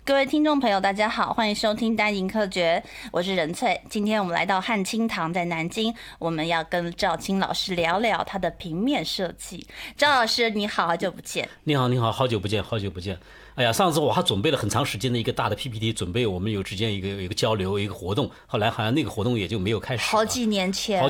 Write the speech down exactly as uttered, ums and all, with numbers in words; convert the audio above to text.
各位听众朋友，大家好，欢迎收听单营科学，我是任翠。今天我们来到汉清堂，在南京，我们要跟赵青老师聊聊他的平面设计。赵老师，你好，好久不见。 你好，你好，好久不见，好久不见。哎呀，上次我还准备了很长时间的一个大的 P P T， 准备我们有之间一个一个交流一个活动，后来好像那个活动也就没有开始。 好几年前， 好